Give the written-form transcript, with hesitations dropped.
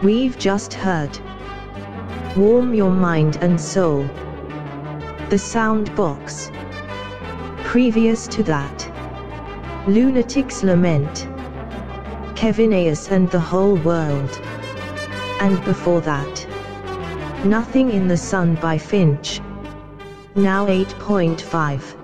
We've just heard Warm Your Mind and Soul, The Soundbox. Previous to that, Lunatic's Lament, Kevin Ayers and the Whole World. And before that, Nothing in the Sun by Finch. Now 8.5.